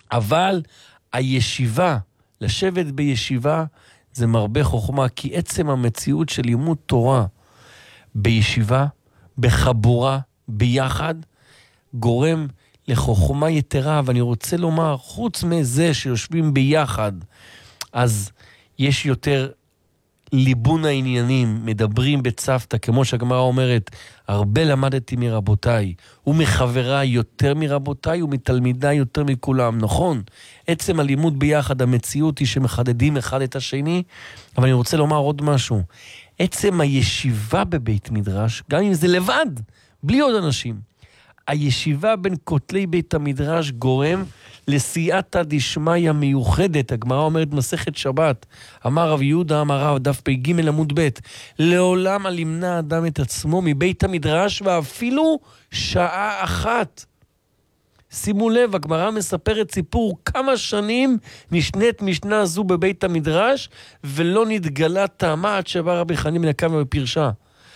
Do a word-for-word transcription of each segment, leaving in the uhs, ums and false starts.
אבל הישיבה, לשבת בישיבה, זה מרבה חוכמה, כי עצם המציאות של לימוד תורה בישיבה, בחבורה, ביחד, גורם לחוכמה יתרה, ואני רוצה לומר, חוץ מזה שיושבים ביחד, אז יש יותר ליבון העניינים, מדברים בצוותא, כמו שהגמרא אומרת, הרבה למדתי מרבותיי, ומחברה יותר מרבותיי, ומתלמידה יותר מכולם, נכון? עצם הלימוד ביחד, המציאות היא שמחדדים אחד את השני, אבל אני רוצה לומר עוד משהו, עצם הישיבה בבית מדרש, גם אם זה לבד, בלי עוד אנשים, הישיבה בין כותלי בית המדרש גורם לסייעתא דשמיא מיוחדת. הגמרא אומרת מסכת שבת, אמר רב יהודה אמר רב דף פ"ג עמוד ב', לעולם אל ימנע אדם את עצמו מבית המדרש ואפילו שעה אחת. שימו לב, הגמרא מספרת סיפור כמה שנים נשנית משנה זו בבית המדרש ולא נתגלה טעמה עד שבא רבי חנין בן עקבא בפרשה.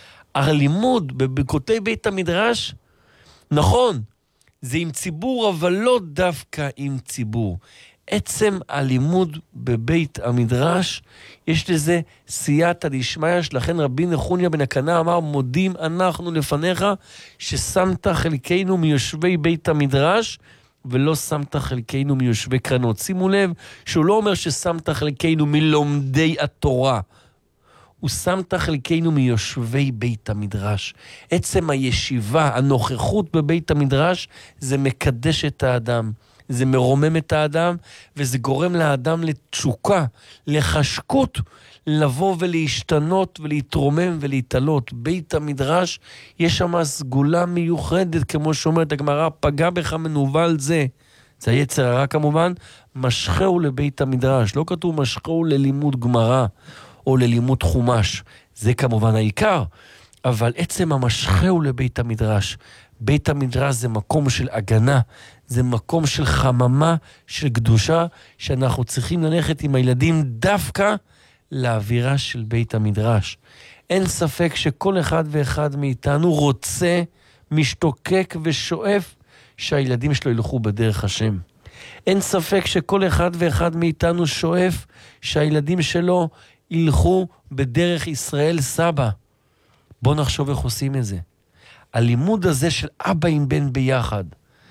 הלימוד בכותלי בית המדרש, נכון, זה עם ציבור, אבל לא דווקא עם ציבור. עצם הלימוד בבית המדרש, יש לזה סייעתא דשמיא, לכן רבי נחוניה בן הקנה אמר, מודים אנחנו לפניך, ששמת חלקנו מיושבי בית המדרש, ולא שמת חלקנו מיושבי קרנות. שימו לב, שהוא לא אומר ששמת חלקנו מלומדי התורה, הוא שמת חלקנו מיושבי בית המדרש. עצם הישיבה, הנוכחות בבית המדרש, זה מקדש את האדם, זה מרומם את האדם, וזה גורם לאדם לתשוקה, לחשקות, לבוא ולהשתנות ולהתרומם ולהתעלות. בית המדרש, יש שם סגולה מיוחדת, כמו שאומרת הגמרא, פגע בך מנוול זה. זה היצר הרע כמובן, משכהו לבית המדרש. לא כתוב משכהו ללימוד גמרא, או ללימוד חומש, זה כמובן העיקר, אבל עצם המשכהו לבית המדרש, בית המדרש זה מקום של הגנה, זה מקום של חממה, של קדושה, שאנחנו צריכים ללכת עם הילדים דווקא לאווירה של בית המדרש. אין ספק שכל אחד ואחד מאיתנו רוצה, משתוקק ושואף, שהילדים שלו ילכו בדרך השם. אין ספק שכל אחד ואחד מאיתנו שואף, שהילדים שלו ילכו בדרך ישראל סבא. בוא נחשוב איך עושים את זה. הלימוד הזה של אבא עם בן ביחד,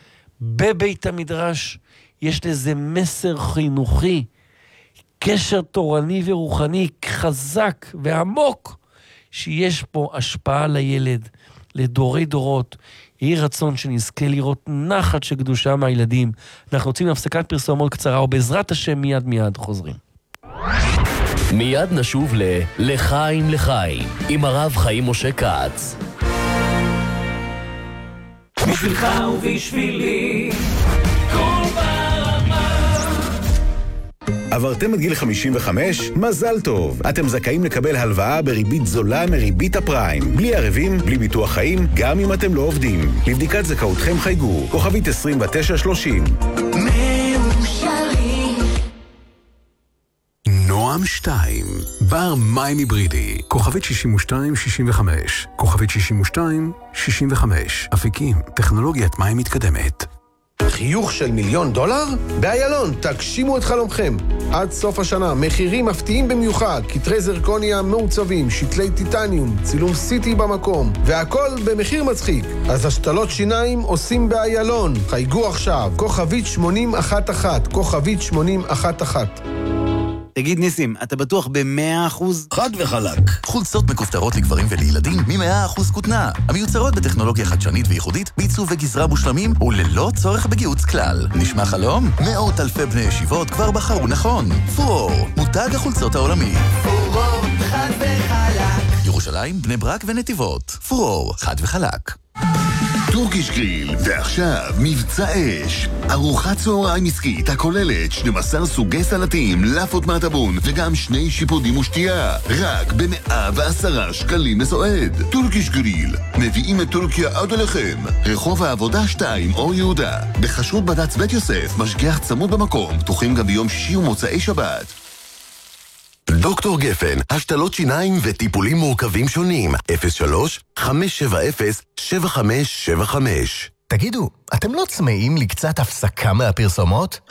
בבית המדרש, יש לזה מסר חינוכי, קשר תורני ורוחני חזק ועמוק, שיש פה השפעה לילד, לדורי דורות. יהי רצון שנזכה לראות נחת של קדושה מהילדים. אנחנו רוצים להפסקת פרסומות קצרה, ובעזרת השם מיד מיד חוזרים. מיד נשוב ל- לחיים לחיים עם הרב חיים משה כץ. בשבילך ובשבילי כל ברמה. עברתם את גיל חמישים וחמש? מזל טוב! אתם זכאים לקבל הלוואה בריבית זולה מריבית הפריים. בלי ערבים, בלי ביטוח חיים, גם אם אתם לא עובדים. לבדיקת זכאותכם חייגו, כוכבית עשרים ותשע שלושים. נועם שתיים, בר מים היברידי, כוכבית שישים ושתיים שישים וחמש, כוכבית שישים ושתיים שישים וחמש, אפיקים, טכנולוגיית מים מתקדמת. חיוך של מיליון דולר? באיילון, תגשימו את חלומכם. עד סוף השנה, מחירים מפתיעים במיוחד, כתרי זרקוניה מעוצבים, שתלי טיטניום, צילום סיטי במקום, והכל במחיר מצחיק. אז השתלות שיניים עושים באיילון. חייגו עכשיו, כוכבית שמונים אחת אחת, כוכבית שמונים אחת אחת. תגיד ניסים, אתה בטוח ב-מאה אחוז? חד וחלק. חולצות מכופתרות לגברים ולילדים מ-מאה אחוז כותנה. המיוצרות בטכנולוגיה חדשנית וייחודית, בעיצוב וגזרה מושלמים וללא צורך בגיוץ כלל. נשמע חלום? מאות אלפי בני ישיבות כבר בחרו נכון. פרור, מותג החולצות העולמי. פרור, חד וחלק. ירושלים, בני ברק ונתיבות. פרור, חד וחלק. טורקיש גריל, ועכשיו מבצע אש. ארוחת צהריים עסקית הכוללת שנים עשר סוגי סלטים, לאפות מהטבון וגם שני שיפודים ושתייה. רק ב-מאה ועשרה שקלים לסועד. טורקיש גריל, מביאים את טורקיה עד אליכם. רחוב העבודה שתיים, אור יהודה. בחשרות בד"ץ בית יוסף, משגיח צמוד במקום, פתוחים גם ביום שישי ומוצאי שבת. דוקטור גפן, השתלות שיניים וטיפולים מורכבים שונים. אפס שלוש חמש שבע אפס שבע חמש שבע חמש. תגידו, אתם לא צמאים לקצת הפסקה מהפרסומות?